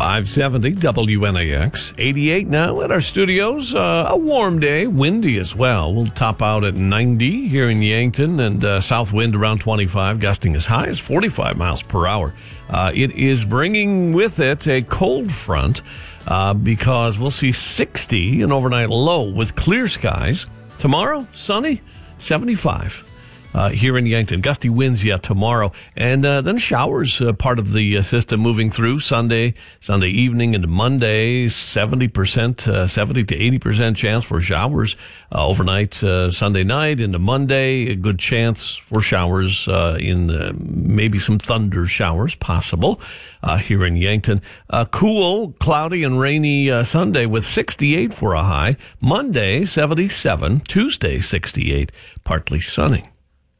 570 WNAX. 88 now at our studios. A warm day, windy as well. We'll top out at 90 here in Yankton, and south wind around 25, gusting as high as 45 miles per hour. It is bringing with it a cold front because we'll see 60 an overnight low with clear skies. Tomorrow, sunny, 75. Here in Yankton. Gusty winds yet tomorrow. And then showers, part of the system moving through Sunday evening into Monday, 70%, 70 to 80% chance for showers overnight Sunday night into Monday. A good chance for showers in maybe some thunder showers possible here in Yankton. Cool, cloudy and rainy Sunday with 68 for a high. Monday, 77. Tuesday, 68. Partly sunny.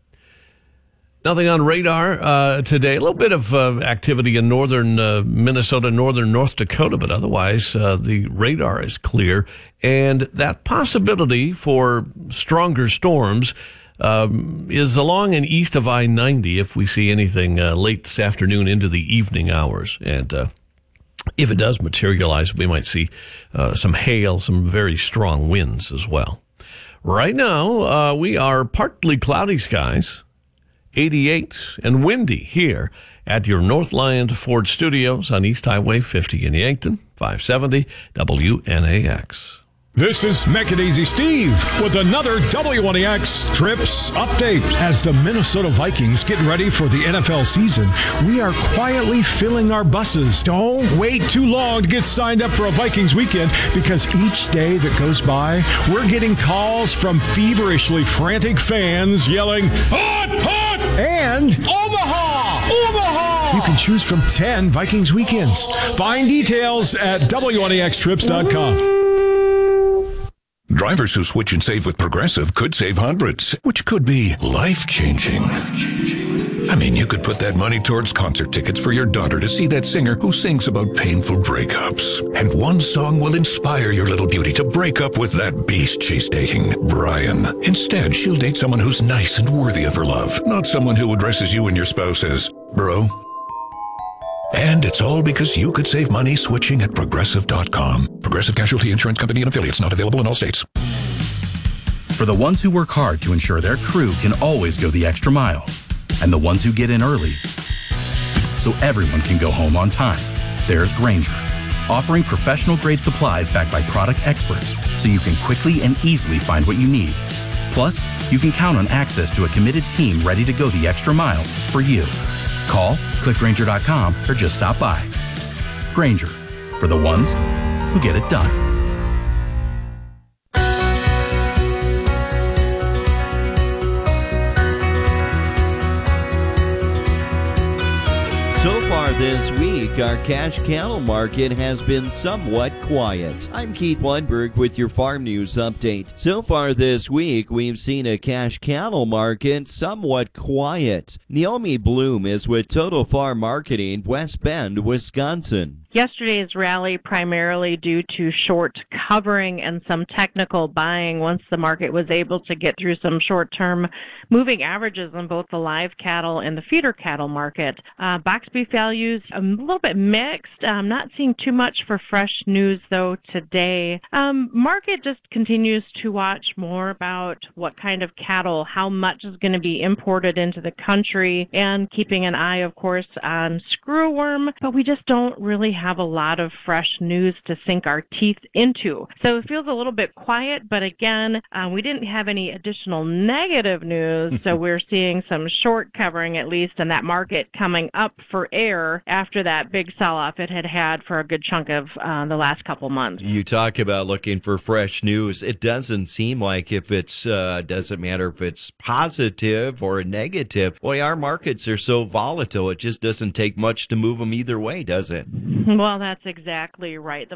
Nothing on radar today. A little bit of activity in northern Minnesota, northern North Dakota, but otherwise the radar is clear. And that possibility for stronger storms is along and east of I-90 if we see anything late this afternoon into the evening hours. And if it does materialize, we might see some hail, some very strong winds as well. Right now, we are partly cloudy skies. 88 and windy here at your Northland Ford Studios on East Highway 50 in Yankton, 570 WNAX. This is Make It Easy Steve with another WNAX Trips update. As the Minnesota Vikings get ready for the NFL season, we are quietly filling our buses. Don't wait too long to get signed up for a Vikings weekend, because each day that goes by, we're getting calls from feverishly frantic fans yelling, "Hot, hot!" and "Omaha! Omaha!" You can choose from 10 Vikings weekends. Find details at WNAXtrips.com. Drivers who switch and save with Progressive could save hundreds, which could be life-changing. I mean, you could put that money towards concert tickets for your daughter to see that singer who sings about painful breakups. And one song will inspire your little beauty to break up with that beast she's dating, Brian. Instead, she'll date someone who's nice and worthy of her love, not someone who addresses you and your spouse as bro. And it's all because you could save money switching at Progressive.com. Progressive Casualty Insurance Company and affiliates, not available in all states. For the ones who work hard to ensure their crew can always go the extra mile, and the ones who get in early so everyone can go home on time, there's Grainger, offering professional-grade supplies backed by product experts so you can quickly and easily find what you need. Plus, you can count on access to a committed team ready to go the extra mile for you. Call, click Grainger.com, or just stop by. Grainger, for the ones who get it done. So far this week, our cash cattle market has been somewhat quiet. I'm Keith Lundberg with your Farm News Update. So far this week, we've seen a cash cattle market somewhat quiet. Naomi Bloom is with Total Farm Marketing, West Bend, Wisconsin. Yesterday's rally primarily due to short covering and some technical buying once the market was able to get through some short-term moving averages on both the live cattle and the feeder cattle market. Box beef values a little bit mixed. Not seeing too much for fresh news though today. Market just continues to watch more about what kind of cattle, how much is going to be imported into the country, and keeping an eye, of course, on screwworm. But we just don't really have a lot of fresh news to sink our teeth into. So it feels a little bit quiet, but again, we didn't have any additional negative news, so we're seeing some short covering at least, and that market coming up for air after that big sell-off it had for a good chunk of the last couple months. You talk about looking for fresh news. It doesn't seem like if it's, doesn't matter if it's positive or negative. Boy, our markets are so volatile, it just doesn't take much to move them either way, does it? Well, that's exactly right. The